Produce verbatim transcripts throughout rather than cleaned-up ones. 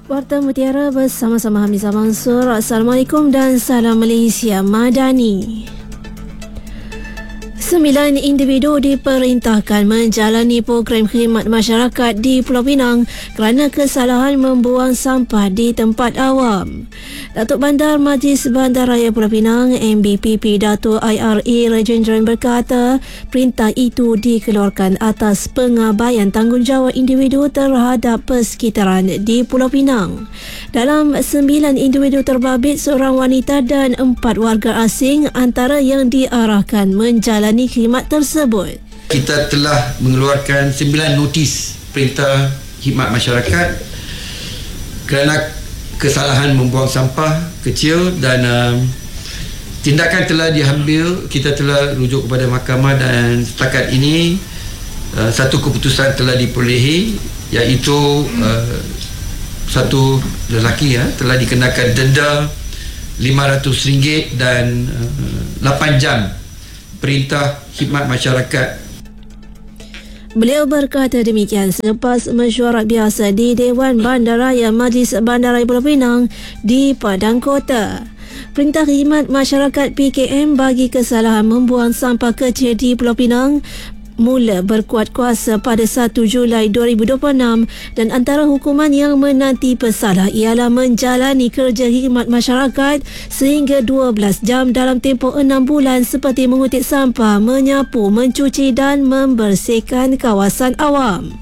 Warta Mutiara bersama-sama Hamizah Mansur. Assalamualaikum dan salam Malaysia Madani. Sembilan individu diperintahkan menjalani program khidmat masyarakat di Pulau Pinang kerana kesalahan membuang sampah di tempat awam. Datuk Bandar Majlis Bandaraya Pulau Pinang M B P P Datuk I R A Rajendran berkata perintah itu dikeluarkan atas pengabaian tanggungjawab individu terhadap persekitaran di Pulau Pinang. Dalam sembilan individu terbabit, seorang wanita dan empat warga asing antara yang diarahkan menjalani khidmat tersebut. Kita telah mengeluarkan sembilan notis perintah khidmat masyarakat kerana kesalahan membuang sampah kecil dan um, tindakan telah diambil. Kita telah rujuk kepada mahkamah dan setakat ini uh, satu keputusan telah diperolehi, iaitu uh, satu lelaki ya, telah dikenakan denda lima ratus ringgit dan uh, lapan jam perintah khidmat masyarakat. Beliau berkata demikian selepas mesyuarat biasa di Dewan Bandaraya Majlis Bandaraya Pulau Pinang di Padang Kota. Perintah khidmat masyarakat P K M bagi kesalahan membuang sampah kecil di Pulau Pinang mula berkuat kuasa pada satu Julai dua ribu dua puluh enam dan antara hukuman yang menanti pesalah ialah menjalani kerja khidmat masyarakat sehingga dua belas jam dalam tempoh enam bulan seperti mengutip sampah, menyapu, mencuci dan membersihkan kawasan awam.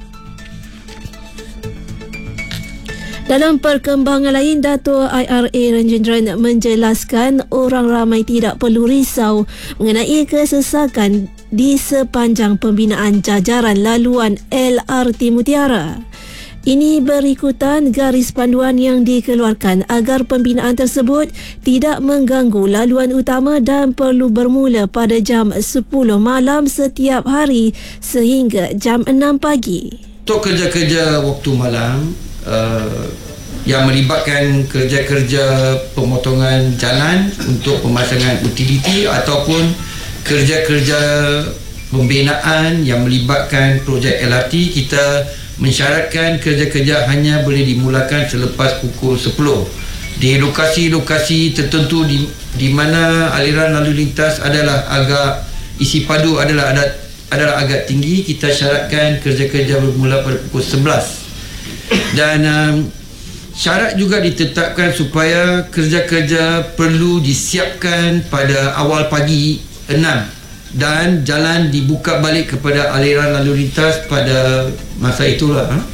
Dalam perkembangan lain, Datuk I R A Rajendran menjelaskan orang ramai tidak perlu risau mengenai kesesakan di sepanjang pembinaan jajaran laluan L R T Mutiara. Ini berikutan garis panduan yang dikeluarkan agar pembinaan tersebut tidak mengganggu laluan utama dan perlu bermula pada jam sepuluh malam setiap hari sehingga jam enam pagi. Untuk kerja-kerja waktu malam Uh, yang melibatkan kerja-kerja pemotongan jalan untuk pemasangan utiliti ataupun kerja-kerja pembinaan yang melibatkan projek L R T, kita mensyaratkan kerja-kerja hanya boleh dimulakan selepas pukul sepuluh di lokasi-lokasi tertentu di, di mana aliran lalu lintas adalah agak isi padu adalah ada, adalah agak tinggi. Kita syaratkan kerja-kerja bermula pada pukul sebelas. Dan um, syarat juga ditetapkan supaya kerja-kerja perlu disiapkan pada awal pagi enam dan jalan dibuka balik kepada aliran lalu lintas pada masa itulah. Ha?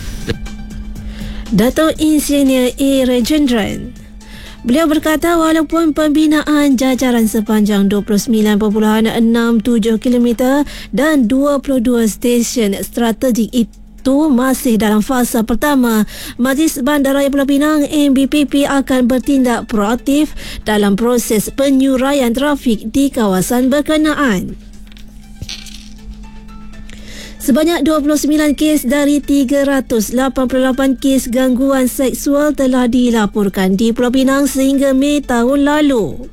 Datuk Insinyur A. Rajendran. Beliau berkata walaupun pembinaan jajaran sepanjang dua puluh sembilan perpuluhan enam tujuh kilometer dan dua puluh dua stesen strategik itu itu masih dalam fasa pertama, Majlis Bandaraya Pulau Pinang M B P P akan bertindak proaktif dalam proses penyuraian trafik di kawasan berkenaan. Sebanyak dua puluh sembilan kes dari tiga ratus lapan puluh lapan kes gangguan seksual telah dilaporkan di Pulau Pinang sehingga Mei tahun lalu.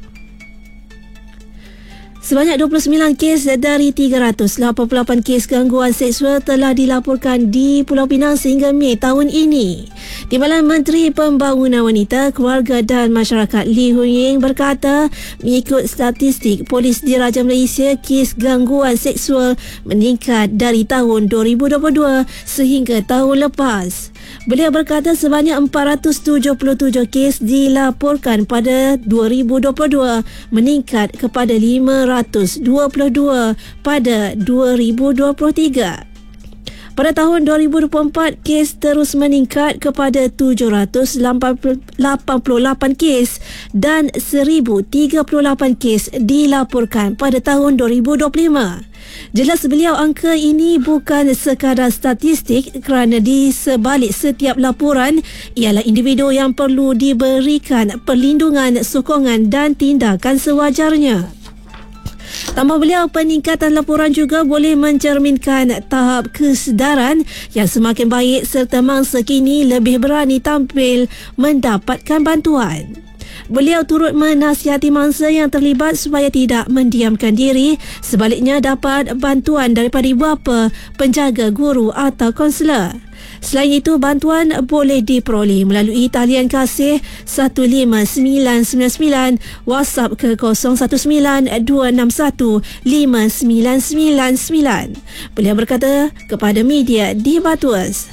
Sebanyak dua puluh sembilan kes dari tiga ratus lapan puluh lapan kes gangguan seksual telah dilaporkan di Pulau Pinang sehingga Mei tahun ini. Di mana Menteri Pembangunan Wanita, Keluarga dan Masyarakat Lee Hoon Ying berkata, mengikut statistik Polis Diraja Malaysia, kes gangguan seksual meningkat dari tahun dua ribu dua puluh dua sehingga tahun lepas. Beliau berkata sebanyak empat ratus tujuh puluh tujuh kes dilaporkan pada dua ribu dua puluh dua, meningkat kepada lima ratus dua puluh dua pada dua ribu dua puluh tiga. Pada tahun dua ribu dua puluh empat, kes terus meningkat kepada tujuh ratus lapan puluh lapan kes dan seribu tiga puluh lapan kes dilaporkan pada tahun dua ribu dua puluh lima. Jelas beliau angka ini bukan sekadar statistik kerana di sebalik setiap laporan ialah individu yang perlu diberikan perlindungan, sokongan dan tindakan sewajarnya. Tambah beliau, peningkatan laporan juga boleh mencerminkan tahap kesedaran yang semakin baik serta mangsa kini lebih berani tampil mendapatkan bantuan. Beliau turut menasihati mangsa yang terlibat supaya tidak mendiamkan diri, sebaliknya dapat bantuan daripada ibu bapa, penjaga, guru atau kaunselor. Selain itu, bantuan boleh diperoleh melalui talian kasih satu lima sembilan sembilan sembilan, WhatsApp ke kosong satu sembilan dua enam satu lima sembilan sembilan sembilan. Beliau berkata kepada media di Batuas.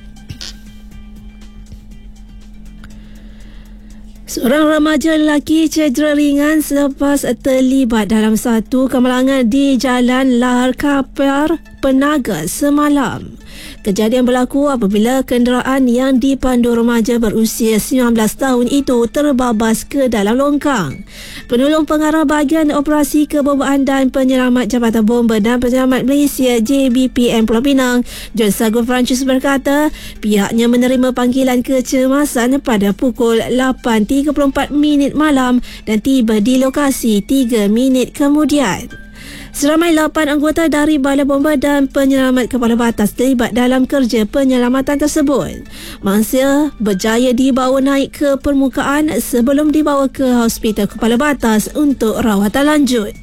Seorang remaja lelaki cedera ringan selepas terlibat dalam satu kemalangan di Jalan Lahar Kapar, Penaga semalam. Kejadian berlaku apabila kenderaan yang dipandu remaja berusia sembilan belas tahun itu terbabas ke dalam longkang. Penolong pengarah bahagian operasi kebombaan dan penyelamat Jabatan Bomba dan Penyelamat Malaysia J B P M Pulau Pinang, John Sago Francis berkata pihaknya menerima panggilan kecemasan pada pukul lapan tiga puluh empat minit malam dan tiba di lokasi tiga minit kemudian. Seramai lapan anggota dari Balai Bomba dan Penyelamat Kepala Batas terlibat dalam kerja penyelamatan tersebut. Mangsa berjaya dibawa naik ke permukaan sebelum dibawa ke Hospital Kepala Batas untuk rawatan lanjut.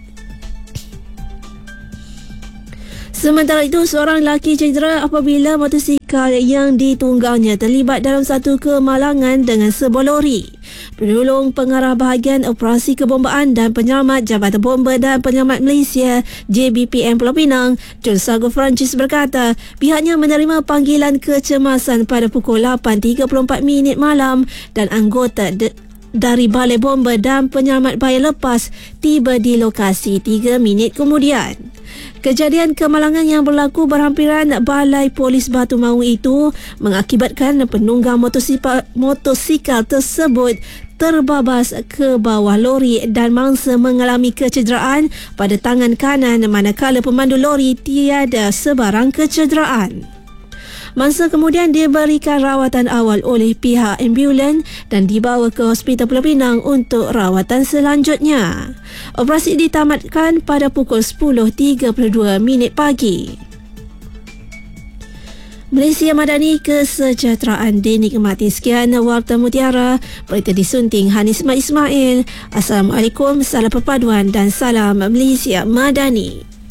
Sementara itu, seorang lelaki cedera apabila motosikal yang ditunggangnya terlibat dalam satu kemalangan dengan sebuah lori. Penolong pengarah bahagian operasi kebombaan dan penyelamat Jabatan Bomba dan Penyelamat Malaysia J B P M Pulau Pinang, John Sago Francis berkata pihaknya menerima panggilan kecemasan pada pukul lapan tiga puluh empat minit malam dan anggota de- dari Balai Bomba dan Penyelamat Bayar Lepas tiba di lokasi tiga minit kemudian. Kejadian kemalangan yang berlaku berhampiran Balai Polis Batu Mahu itu mengakibatkan penunggang motosikal, motosikal tersebut terbabas ke bawah lori dan mangsa mengalami kecederaan pada tangan kanan manakala pemandu lori tiada sebarang kecederaan. Mangsa kemudian diberikan rawatan awal oleh pihak ambulan dan dibawa ke Hospital Pulau Pinang untuk rawatan selanjutnya. Operasi ditamatkan pada pukul sepuluh tiga puluh dua minit pagi. Malaysia Madani, kesejahteraan dinikmati. Sekian Warta Mutiara, berita disunting Hanis Ismail. Assalamualaikum, salam perpaduan dan salam Malaysia Madani.